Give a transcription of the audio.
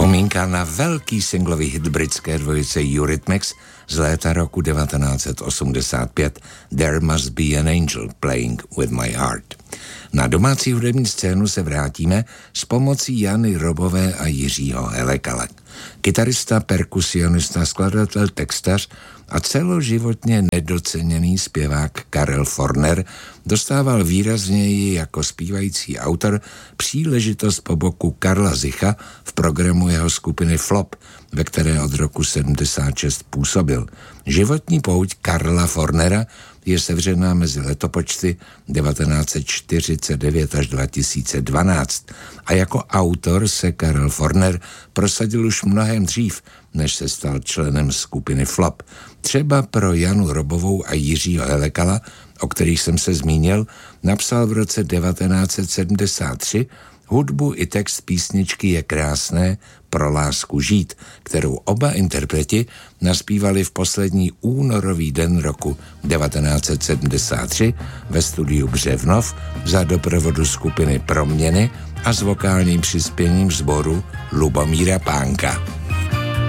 Vzpomínka na velký singlový hit britské dvojice Eurythmics z léta roku 1985 There Must Be an Angel Playing with My Heart. Na domácí hudební scénu se vrátíme s pomocí Jany Robové a Jiřího Helekala. Kytarista, perkusionista, skladatel, textař a celoživotně nedoceněný zpěvák Karel Forner dostával výrazněji jako zpívající autor příležitost po boku Karla Zicha v programu jeho skupiny Flop, ve které od roku 76 působil. Životní pouť Karla Fornera je sevřená mezi letopočty 1949 až 2012 a jako autor se Karel Forner prosadil už mnohem dřív, než se stal členem skupiny Flop. Třeba pro Janu Robovou a Jiřího Helekala, o kterých jsem se zmínil, napsal v roce 1973 hudbu i text písničky Je krásné pro lásku žít, kterou oba interpreti naspívali v poslední únorový den roku 1973 ve studiu Břevnov za doprovodu skupiny Proměny a s vokálním přispěním sboru Lubomíra Pánka.